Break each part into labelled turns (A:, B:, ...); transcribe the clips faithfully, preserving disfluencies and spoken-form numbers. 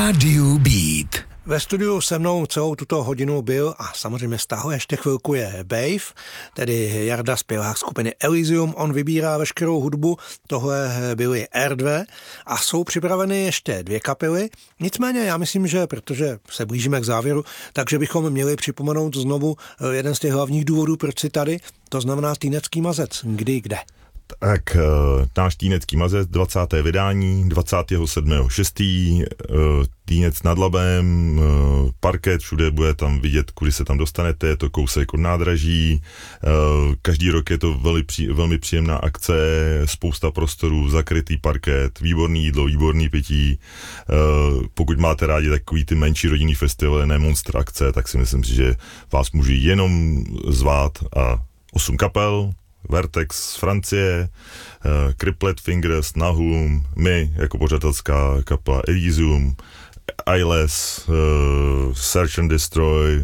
A: Rádiu Beat.
B: Ve studiu se mnou celou tuto hodinu byl a samozřejmě stále ještě chvilku je Bave, tedy Jarda, zpěvák skupiny Elysium. On vybírá veškerou hudbu, tohle byly R dva a jsou připraveny ještě dvě kapely. Nicméně já myslím, že protože se blížíme k závěru, takže bychom měli připomenout znovu jeden z těch hlavních důvodů, proč si tady, to znamená Týnecký mazec. Kdy, kde?
C: Tak náš Týnecký mazec, dvacáté vydání, dvacátého sedmého šestého Týnec nad Labem, parket, všude bude tam vidět, kudy se tam dostanete, je to kousek od nádraží, každý rok je to velmi, velmi příjemná akce, spousta prostorů, zakrytý parket, výborný jídlo, výborný pití, pokud máte rádi takový ty menší rodinný festivaly, ne monster akce, tak si myslím, že vás můžu jenom zvát a osm kapel, Vertex z Francie, uh, Cripplet Fingers, Nahum, my jako pořadatelská kapela Elysium, Eyeless, uh, Search and Destroy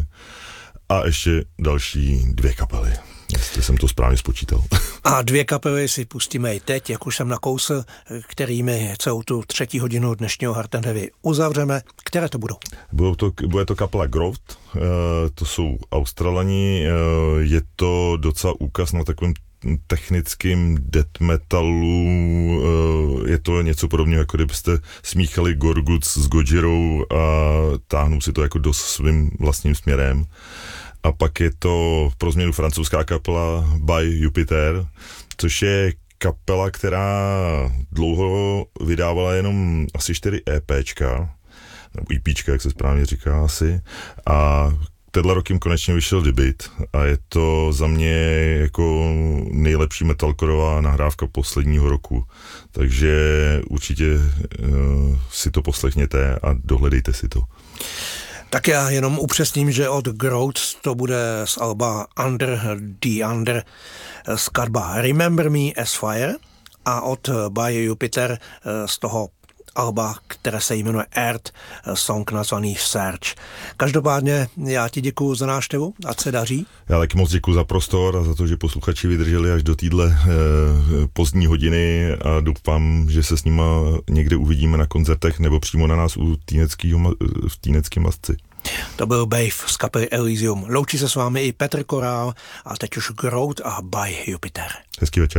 C: a ještě další dvě kapely, jestli jsem to správně spočítal.
B: A dvě kapely si pustíme i teď, jak už jsem nakousl, kterými celou tu třetí hodinu dnešního Hard and Heavy uzavřeme. Které to budou? Budou
C: to, bude to kapela Growth, uh, to jsou Australani, uh, je to docela úkaz na takovém technickým death metalu, je to něco podobného, jako kdybyste smíchali Gorguts s Gojirou a táhnou si to jako do svým vlastním směrem. A pak je to pro změnu francouzská kapela By Jupiter, což je kapela, která dlouho vydávala jenom asi čtyři EPčka, nebo EPčka, jak se správně říká asi, a tenhle rok jim konečně vyšel debut a je to za mě jako nejlepší metalcoreová nahrávka posledního roku. Takže určitě uh, si to poslechněte a dohledejte si to.
B: Tak já jenom upřesním, že od Growth to bude z alba Under the Under skladba Remember Me as Fire a od By Jupiter z toho alba, které se jmenuje Earth, song nazvaný Search. Každopádně já ti děkuju za návštěvu, ať se daří.
C: Já taky moc děkuju za prostor a za to, že posluchači vydrželi až do téhle eh, pozdní hodiny a doufám, že se s nima někde uvidíme na koncertech nebo přímo na nás u Týneckýho, v Týneckém mazci.
B: To byl Bave z kapely Elysium. Loučí se s vámi i Petr Korál a teď už Growth a By Jupiter.
C: Hezký večer.